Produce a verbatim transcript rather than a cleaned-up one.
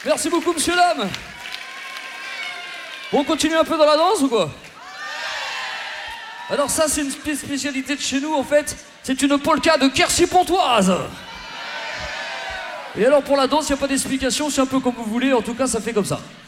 Merci beaucoup, monsieur, dame. Bon, on continue un peu dans la danse ou quoi? Alors ça, c'est une spé- spécialité de chez nous, en fait. C'est une polka de Quercy-Pontoise. Et alors, pour la danse, il n'y a pas d'explication, c'est un peu comme vous voulez. En tout cas, ça fait comme ça.